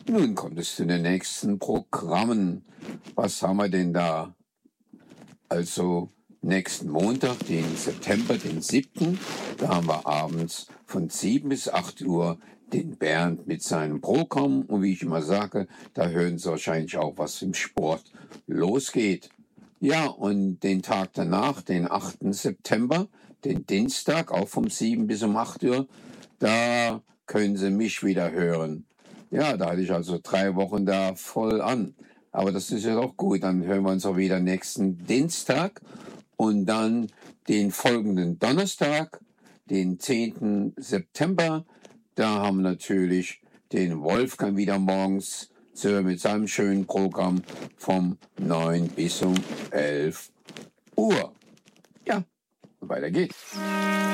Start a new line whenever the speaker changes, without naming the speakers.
Nun kommt es zu den nächsten Programmen. Was haben wir denn da? Also nächsten Montag, den September, den 7., da haben wir abends von 7 bis 8 Uhr den Bernd mit seinem Programm. Und wie ich immer sage, da hören Sie wahrscheinlich auch, was im Sport losgeht. Ja, und den Tag danach, den 8. September, den Dienstag, auch vom 7 bis um 8 Uhr, da können Sie mich wieder hören. Ja, da hatte ich also 3 Wochen da voll an. Aber das ist ja doch gut. Dann hören wir uns auch wieder nächsten Dienstag und dann den folgenden Donnerstag, den 10. September. Da haben wir natürlich den Wolfgang wieder morgens zu hören mit seinem schönen Programm vom 9 bis um 11 Uhr. Ja, weiter geht's.